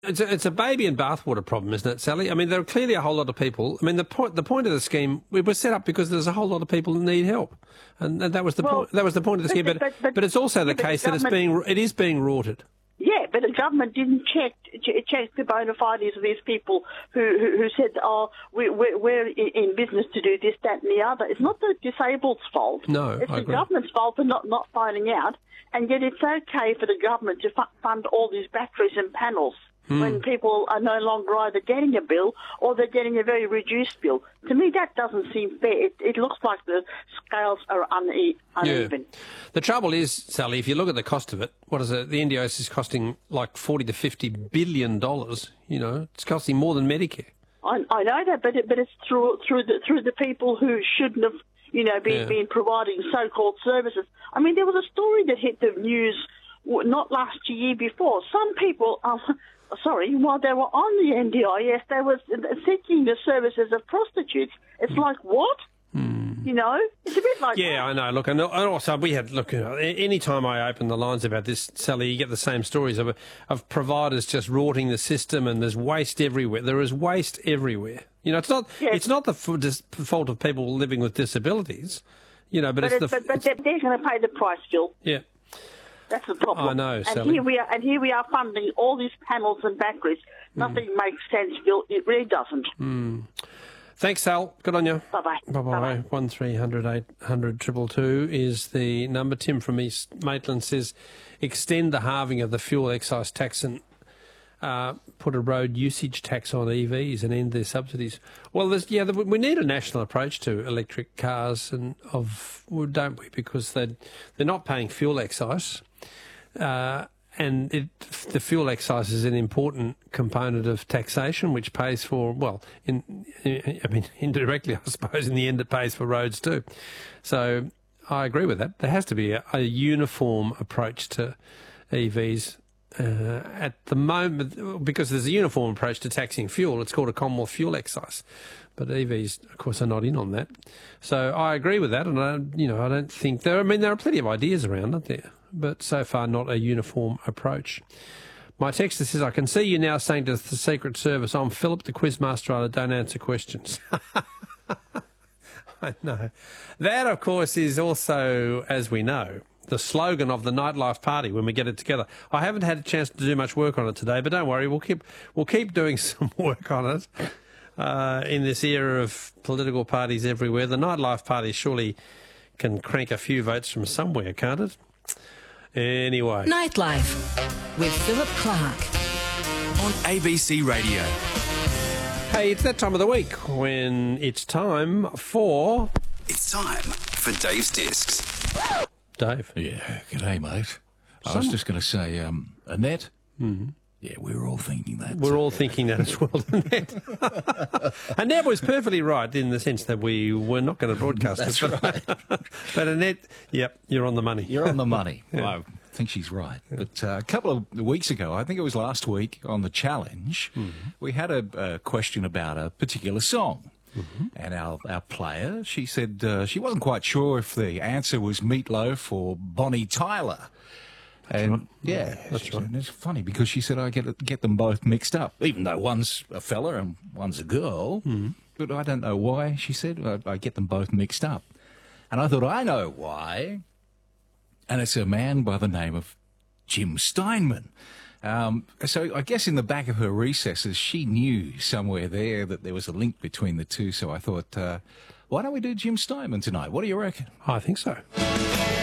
It's a baby and bathwater problem, isn't it, Sally? I mean, there are clearly a whole lot of people. I mean, the point of the scheme, it was set up because there's a whole lot of people that need help, and that was the point. That was the point of the scheme. But it's also the case that it is being rorted. Yeah, but the government didn't check the bona fides of these people who said, "Oh, we're in business to do this, that, and the other." It's not the disabled's fault. No, it's I the agree. government's fault for not finding out. And yet, it's okay for the government to fund all these batteries and panels when people are no longer either getting a bill or they're getting a very reduced bill. To me, that doesn't seem fair. It looks like the scales are uneven. Yeah. The trouble is, Sally, if you look at the cost of it, what is it? The NDIS is costing like $40 to $50 billion. You know, it's costing more than Medicare. I know that, but it's through the people who shouldn't have, been providing so-called services. I mean, there was a story that hit the news not last year before. Some people while they were on the NDIS, they were seeking the services of prostitutes. It's like, what? You know, it's a bit like... Yeah, I know. Look, and also we had... Look, any time I open the lines about this, Sally, you get the same stories of providers just rorting the system, and there's waste everywhere. There is waste everywhere. You know, it's not the fault of people living with disabilities, you know, but they're going to pay the price, Phil. Yeah. That's the problem. I know, and Sally. Here we are funding all these panels and batteries. Nothing makes sense, Phil. It really doesn't. Thanks, Sal. Good on you. Bye-bye. Bye-bye. 1300 800 222 is the number. Tim from East Maitland says, extend the halving of the fuel excise tax and put a road usage tax on EVs and end their subsidies. Well, we need a national approach to electric cars, don't we? Because they're not paying fuel excise. And the fuel excise is an important component of taxation, which pays for, indirectly, I suppose, in the end it pays for roads too. So I agree with that. There has to be a uniform approach to EVs at the moment, because there's a uniform approach to taxing fuel. It's called a Commonwealth fuel excise. But EVs, of course, are not in on that. So I agree with that, and I don't think there are plenty of ideas around, aren't there? But so far not a uniform approach. My texter says, I can see you now saying to the Secret Service, I'm Philip the Quizmaster, I don't answer questions. I know. That, of course, is also, as we know, the slogan of the nightlife party when we get it together. I haven't had a chance to do much work on it today, but don't worry, we'll keep doing some work on it. In this era of political parties everywhere, the nightlife party surely can crank a few votes from somewhere, can't it? Anyway. Nightlife with Philip Clark on ABC Radio. Hey, it's that time of the week when it's time for... It's time for Dave's Discs. Dave. Yeah, g'day, mate. I was just going to say, Annette? Mm-hmm. Yeah, we were all thinking that. We're all thinking that as well, Annette. Annette was perfectly right in the sense that we were not going to broadcast That's it. right. But Annette, yep, you're on the money. You're on the money. Yeah. Well, I think she's right. But a couple of weeks ago, I think it was last week, on the challenge, we had a question about a particular song. Mm-hmm. And our player, she said she wasn't quite sure if the answer was Meatloaf or Bonnie Tyler. And that's right. And it's funny because she said I get them both mixed up, even though one's a fella and one's a girl. Mm. But I don't know why. She said I get them both mixed up, and I thought I know why. And it's a man by the name of Jim Steinman. So I guess in the back of her recesses, she knew somewhere there that there was a link between the two. So I thought, why don't we do Jim Steinman tonight? What do you reckon? I think so.